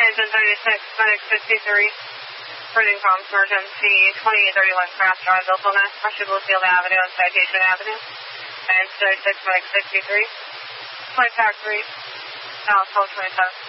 Engine 36, Medic 63. Printing from emergency 2831 Craft Drive, Vilfulness, West Bluefield Avenue and Citation Avenue. And 36, Medic 63. Flight Pack 3, Dallas 1227.